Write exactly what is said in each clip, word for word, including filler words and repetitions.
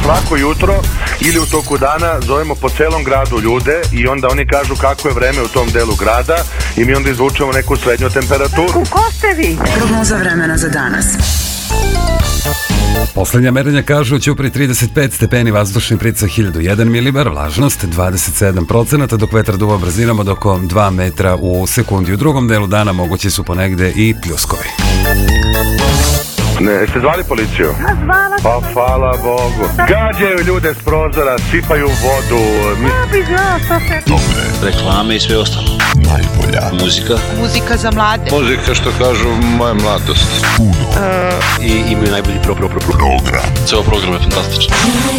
svako jutro ili u toku dana zovemo po celom gradu ljude i onda oni kažu kako je vreme u tom delu grada i mi onda izvučemo neku srednju temperaturu. Ko ste vi? Prognoza vremena za danas. Poslednja merenja kažu Ćupri trideset pet stepeni, vazdušni pritisak hiljadu jedan milibar, vlažnost dvadeset sedam procenata, dok vetar duva brzinom od oko dva metra u sekundi. U drugom delu dana mogući su ponegde i pljuskovi. Ne, jeste zvali policiju? Ja zvala Pa hvala Bogu. Gađaju ljude s prozora, sipaju vodu. Mi... Ja bi znao što se... Dobre. Reklame i sve ostalo. Najbolja. Muzika. Muzika za mlade. Muzika što kažu moja mladost. Uh, I imaju najbolji pro, pro, pro, pro. program. Ceo program je fantastičan.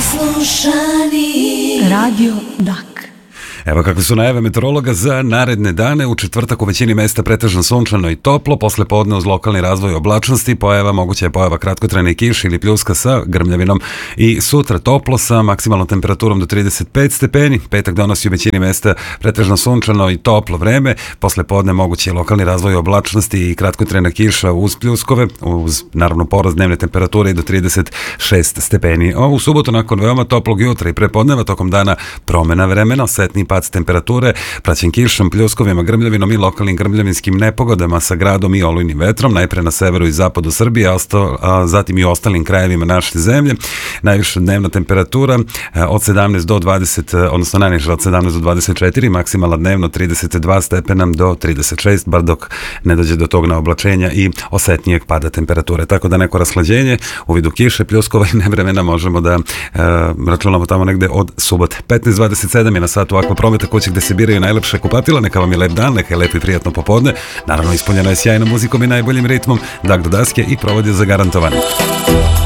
Radio Dak. Evo kakve su najave meteorologa za naredne dane. U četvrtak u većini mesta pretežno sunčano i toplo, posle podne uz lokalni razvoj oblačnosti, pojava, moguća je pojava kratkotrajne kiše ili pljuska sa grmljavinom, i sutra toplo sa maksimalnom temperaturom do trideset pet stepeni. Petak donosi u većini mesta pretežno sunčano i toplo vreme, posle podne moguće je lokalni razvoj oblačnosti i kratkotrajna kiša uz pljuskove, uz naravno porast dnevne temperature i do trideset šest stepeni. U subotu nakon veoma toplog jutra i prepodneva tokom dana promena vremena, osetni pad temperature, praćen kišom, pljuskovima, grmljavinom i lokalnim grmljavinskim nepogodama sa gradom i olujnim vetrom, najpre na severu i zapadu Srbije, a, osto, a zatim i u ostalim krajevima naše zemlje. Najviša dnevna temperatura od sedamnaest do dvadeset, odnosno najniža od sedamnaest do dvadeset četiri, maksimalna dnevno trideset dva stepena do trideset šest, bar dok ne dođe do tog naoblačenja i osetnijeg pada temperature. Tako da neko rashlađenje u vidu kiše, pljuskova i nevremena možemo da e, računamo tamo negde od subote. petnaest dvadeset sedam je na satu Akva Prometa, kuće gde se biraju najlepše kupatila. Neka vam je lep dan, neka je lepo i prijatno popodne. Naravno, ispunjeno je sjajnom muzikom i najboljim ritmom. Dag do daske i provod je zagarantovan.